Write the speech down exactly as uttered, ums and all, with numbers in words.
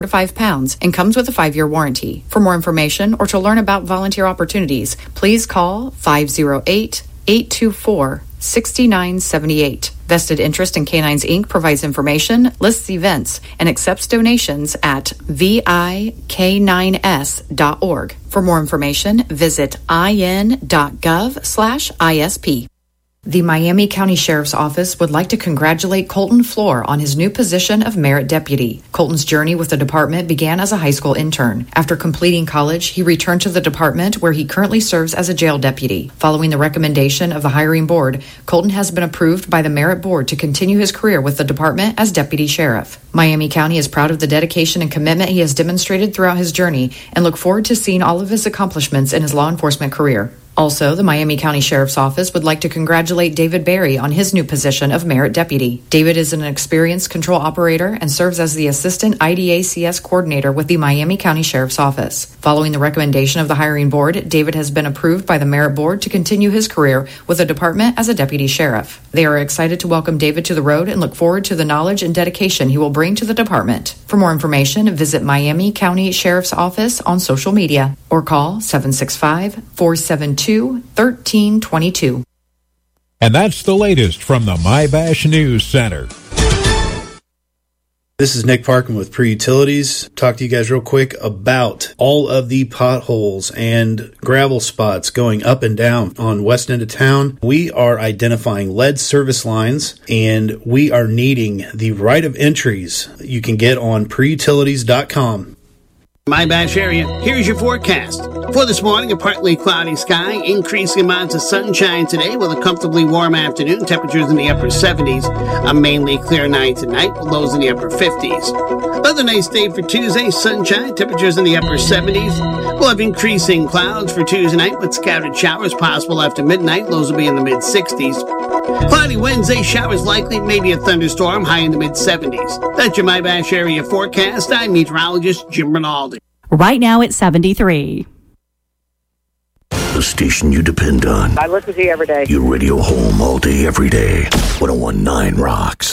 to five pounds and comes with a five-year warranty. For more information or to learn about volunteer opportunities, please call five oh eight, eight two four, six nine seven eight. Vested Interest in Canines Incorporated provides information, lists events, and accepts donations at V I K nine S dot org. For more information, visit I N dot gov slash I S P. The Miami County Sheriff's Office would like to congratulate Colton Floor on his new position of Merit Deputy. Colton's journey with the department began as a high school intern. After completing college, he returned to the department where he currently serves as a jail deputy. Following the recommendation of the hiring board, Colton has been approved by the Merit Board to continue his career with the department as deputy sheriff. Miami County is proud of the dedication and commitment he has demonstrated throughout his journey and look forward to seeing all of his accomplishments in his law enforcement career. Also, the Miami County Sheriff's Office would like to congratulate David Berry on his new position of Merit Deputy. David is an experienced control operator and serves as the Assistant I D A C S Coordinator with the Miami County Sheriff's Office. Following the recommendation of the hiring board, David has been approved by the Merit Board to continue his career with the department as a Deputy Sheriff. They are excited to welcome David to the road and look forward to the knowledge and dedication he will bring to the department. For more information, visit Miami County Sheriff's Office on social media or call seven six five, four seven two, one three two two. And that's the latest from the MyBash News Center. This is Nick Parkin with Pre-Utilities. Talk to you guys real quick about all of the potholes and gravel spots going up and down on west end of town. We are identifying lead service lines, and we are needing the right of entries you can get on pre utilities dot com. MyBash area, here's your forecast. For this morning, a partly cloudy sky, increasing amounts of sunshine today with a comfortably warm afternoon, temperatures in the upper seventies, a mainly clear night tonight with lows in the upper fifties. Another nice day for Tuesday, sunshine, temperatures in the upper seventies. We'll have increasing clouds for Tuesday night with scattered showers possible after midnight, lows will be in the mid sixties. Cloudy Wednesday, showers likely, maybe a thunderstorm, high in the mid seventies. That's your MyBash area forecast. I'm meteorologist Jim Rinaldi. Right now it's seventy-three. The station you depend on. I listen to you every day. Your radio home all day, every day. one oh one point nine Rocks.